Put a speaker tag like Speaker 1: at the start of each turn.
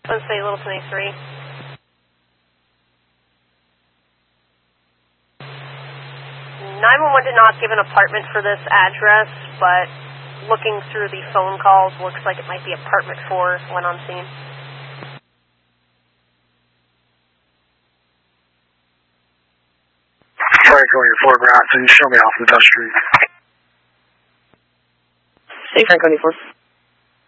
Speaker 1: Let's say Littleton A3. 911 did not give an apartment for this address, but looking through the phone calls, looks like it might be apartment 4 when on scene.
Speaker 2: Frank on your photograph and show me off the Dust Street.
Speaker 3: Say Frank on your 4.